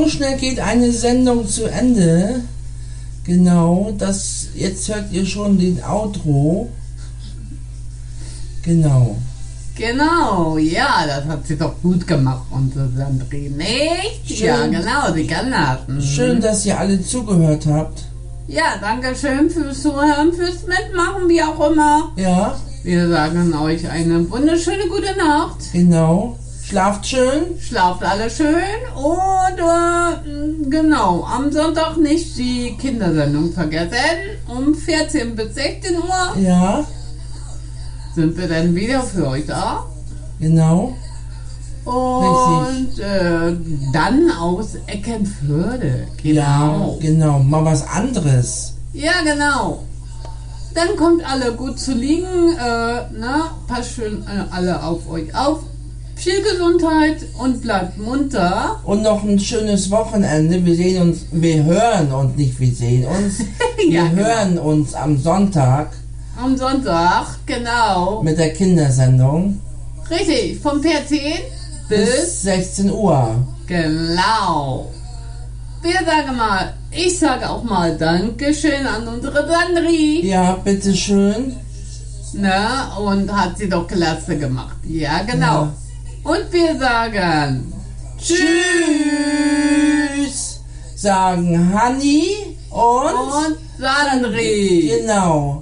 So schnell geht eine Sendung zu Ende. Genau, jetzt hört ihr schon den Outro. Genau. Genau, ja, das hat sie doch gut gemacht, unsere Sandri, nicht? Schön. Ja, genau, sie kann das. Schön, dass ihr alle zugehört habt. Ja, danke schön fürs Zuhören, fürs Mitmachen, wie auch immer. Ja, Wir sagen euch eine wunderschöne gute Nacht. genau. Schlaft schön. Schlaft alle schön und genau, am Sonntag nicht die Kindersendung vergessen. Um 14 bis 16 Uhr Ja, sind wir dann wieder für euch da. genau. Und dann aus Eckenförde. Ja, genau. Mal was anderes. Ja, genau. Dann kommt alle gut zu liegen. Passt schön alle auf euch auf. Viel Gesundheit und bleibt munter. Und noch ein schönes Wochenende. Wir hören uns, nicht wir sehen uns. Ja, Wir genau. hören uns am Sonntag Am Sonntag, genau. mit der Kindersendung Richtig, vom 14 bis 16 Uhr. genau. Ich sage auch mal Dankeschön an unsere Sandri. Ja, bitteschön. Ne? Und hat sie doch klasse gemacht. Ja, genau. Ja. Und wir sagen Tschüss, sagen Hanni und und Sandri. genau.